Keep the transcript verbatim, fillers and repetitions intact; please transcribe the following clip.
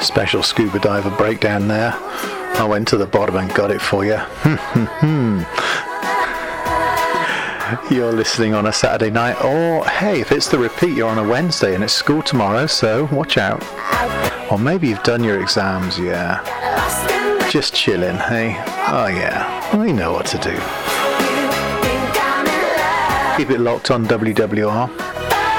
Special scuba diver breakdown there. I went to the bottom and got it for you. You're listening on a Saturday night, or hey, if it's the repeat, you're on a Wednesday and it's school tomorrow, so watch out. Or maybe you've done your exams, yeah. Just chilling, hey? Oh yeah, I know what to do. Keep it locked on W W R.